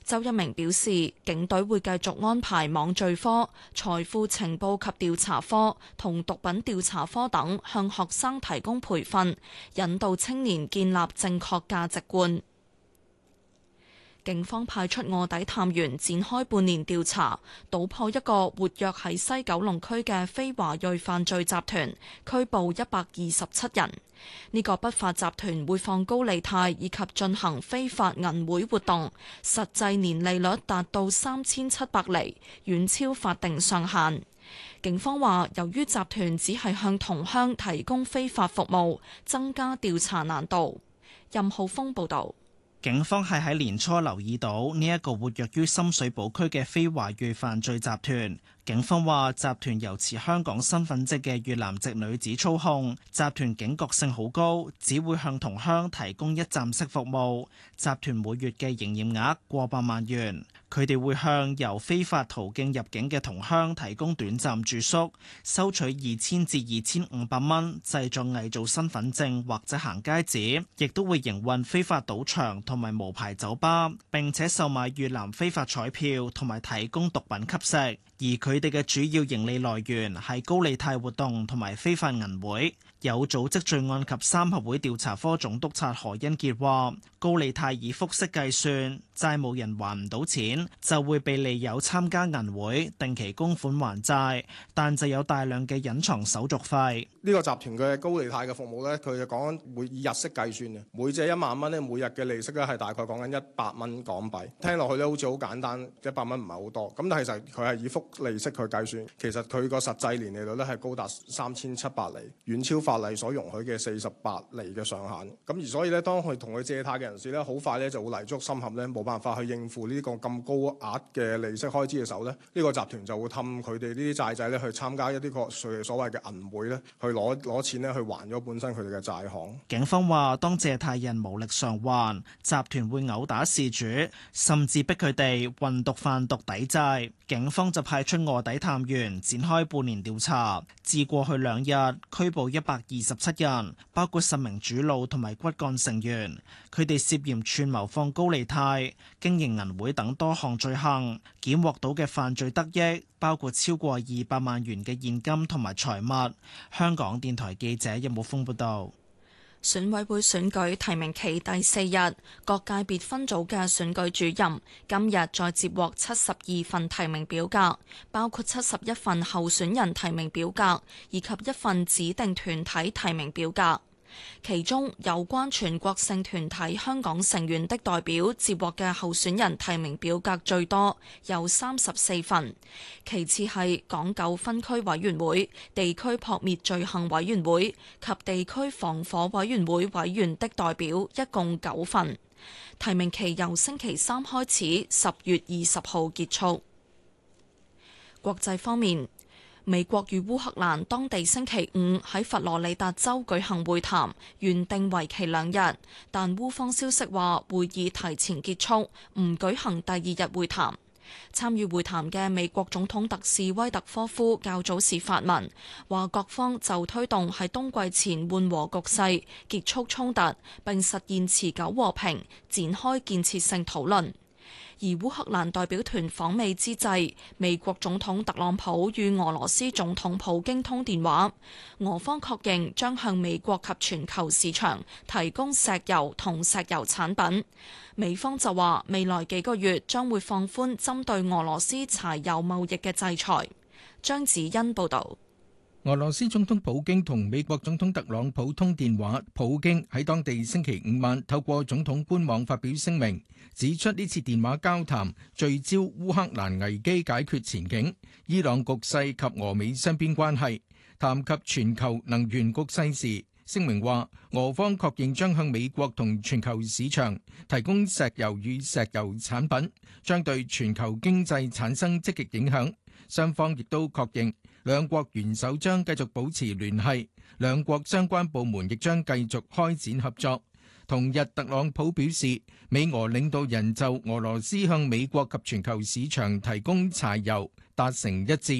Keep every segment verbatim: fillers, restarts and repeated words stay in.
周一鳴表示，警隊會繼續安排網罪科、財富情報及調查科同毒品調查科等，向學生提供培訓，引導青年建立正確價值觀。警方派出臥底探員展開半年調查，搗破一個活躍喺西九龍區嘅非華裔犯罪集團，拘捕一百二十七人。呢個不法集團會放高利貸以及進行非法銀會活動，實際年利率達到三千七百厘，遠超法定上限。警方話，由於集團只係向同鄉提供非法服務，增加調查難度。任浩峰報導。 警方係喺年初留意到呢一個活躍於深水埗區嘅非華裔犯罪集團。警方話，集團由持香港身份證嘅越南籍女子操控，集團警覺性好高，只會向同鄉提供一站式服務。集團每月嘅營業額過百萬元，佢哋會向由非法途徑入境嘅同鄉提供短暫住宿，收取二千至二千五百蚊，製作偽造身份證或者行街紙，亦都會營運非法賭場同埋無牌酒吧，並且售賣越南非法彩票同埋提供毒品吸食。而佢哋嘅主要盈利來源係高利貸活動同埋非法銀會。有組織罪案及三合會調查科總督察何恩傑話，高利貸以複式計算，債務人還唔到錢，就會被利誘參加銀會，定期供款還債，但就有大量嘅隱藏手續費。 呢個集團嘅高利貸嘅服務呢，佢就講緊會以日式計算嘅，每借一萬蚊呢，每日嘅利息咧係大概講緊一百蚊港幣。聽落去咧好似好簡單，一百蚊唔係好多，咁但係其實佢係以複利息去計算，其實佢個實際年利率咧係高達三千七百厘，遠超法例所容許嘅四十八厘嘅上限。咁而所以咧，當佢同佢借貸嘅人士咧，好快咧就會泥足深陷咧，冇辦法去應付呢個咁高額嘅利息開支嘅時候咧，呢個集團就會氹佢哋呢啲債仔咧去參加一啲個所謂嘅銀會咧，去攞攞錢咧去還咗本身佢哋嘅債項。 警方話，當借貸人無力償還，集團會毆打事主，甚至逼佢哋運毒販毒抵債。警方就派出臥底探員展開半年調查，至過去兩日拘捕一百二十七人，包括十名主腦同埋骨幹成員，佢哋涉嫌串謀放高利貸、經營銀會等多項罪行，檢獲到嘅犯罪得益包括超過二百萬元嘅現金同埋財物。香港電台記者任武峰報道。 選委會選舉提名期第四日，各界別分組嘅選舉主任今日再接獲七十二份提名表格，包括七十一份候選人提名表格以及一份指定團體提名表格。其中有關全國性團體香港成員的代表接獲嘅候選人提名表格最多，有三十四份，其次係港九分區委員會、地區撲滅罪行委員會及地區防火委員會委員的代表，一共九份。提名期由星期三開始，十月二十號結束。國際方面，美國與烏克蘭當地星期五喺佛羅里達州舉行會談，原定為期兩日，但烏方消息話會議提前結束，唔舉行第二日會談。參與會談嘅美國總統特使威特科夫較早時發文，話各方就推動喺冬季前緩和局勢、結束衝突並實現持久和平，展開建設性討論。而烏克蘭代表團訪美之際，美國總統特朗普與俄羅斯總統普京通電話，俄方確認將向美國及全球市場提供石油同石油產品。美方就話未來幾個月將會放寬針對俄羅斯柴油貿易嘅制裁。張子欣報導。 俄羅斯總統普京同美國總統特朗普通電話，普京喺當地星期五晚透過總統官網發表聲明，指出呢次電話交談聚焦烏克蘭危機解決前景、伊朗局勢及俄美雙邊關係。談及全球能源局勢時，聲明話俄方確認將向美國同全球市場提供石油與石油產品，將對全球經濟產生積極影響。雙方亦都確認兩國元首將繼續保持聯繫，兩國相關部門亦將繼續開展合作。同日，特朗普表示，美俄領導人就俄羅斯向美國及全球市場提供柴油達成一致。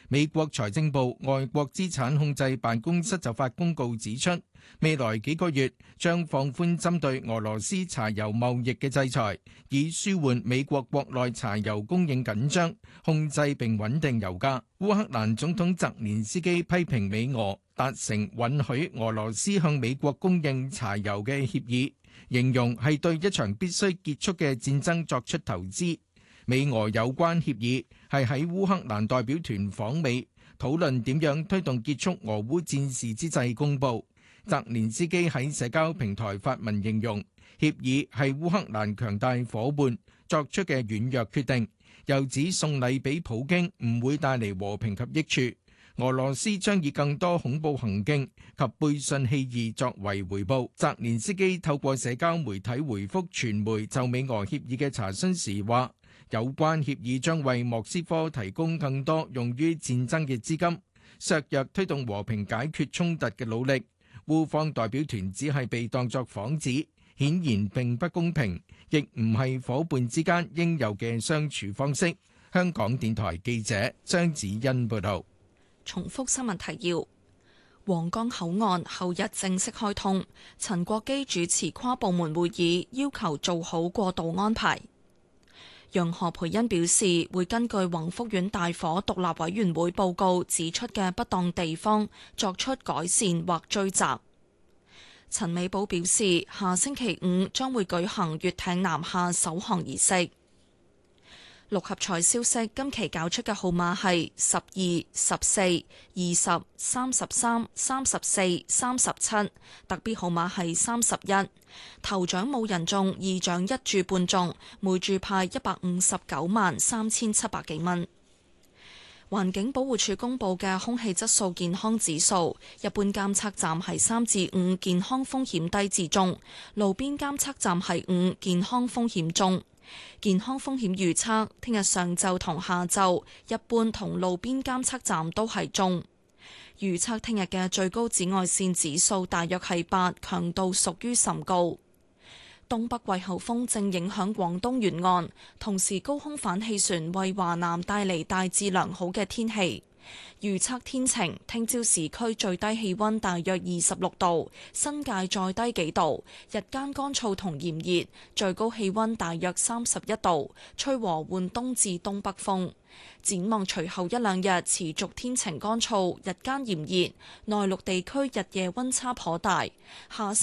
美國財政部外國資產控制辦公室就發公告指出，未來幾個月將放寬針對俄羅斯柴油貿易嘅制裁，以舒緩美國國內柴油供應緊張，控制並穩定油價。烏克蘭總統澤連斯基批評美俄達成允許俄羅斯向美國供應柴油嘅協議，形容係對一場必須結束嘅戰爭作出投資。美俄有關協議係喺烏克蘭代表團訪美討論點樣推動結束俄烏戰事之際公佈。澤連斯基喺社交平台發文形容協議係烏克蘭強大夥伴作出嘅軟弱決定，又指送禮俾普京唔會帶嚟和平及益處，俄羅斯將以更多恐怖行徑及背信棄義作為回報。澤連斯基透過社交媒體回覆傳媒就美俄協議嘅查詢時話，有關協議將為莫斯科提供更多用於戰爭嘅資金，削弱推動和平解決衝突嘅努力。烏方代表團只係被當作幌子，顯然並不公平，亦唔係夥伴之間應有嘅相處方式。香港電台記者張子欣報道。 重複新聞提要：皇崗口岸後日正式開通，陳國基主持跨部門會議，要求做好過渡安排。楊何蓓茵表示，會根據宏福苑大火獨立委員會報告指出嘅不當地方作出改善或追責。陳美寶表示，下星期五將會舉行粵艇南下首航儀式。六合彩消息，今期攪出嘅號碼係十二、十四、二十、三十三、三十四、三十七，特別號碼係三十一。頭獎冇人中，二獎一注半中，每注派一百五十九萬三千七百幾蚊。環境保護署公布嘅空氣質素健康指數，一般監測站係三至五，健康風險低至中；路邊監測站係五，健康風險中。健康風險預測，聽日上晝同下晝，一般同路邊監測站都係中。預測聽日嘅最高紫外線指數大約係八，強度屬於甚高。東北季候風正影響廣東沿岸，同時高空反氣旋為華南帶嚟大致良好嘅天氣。預測天晴，聽朝市區最低氣溫大約二十六度，新界再低幾度，日間乾燥同炎熱，最高氣溫大約三十一度，吹和緩東至東北風。展望隨後一兩日持續天晴乾燥，日間炎熱，內陸地區日夜溫差頗大。下星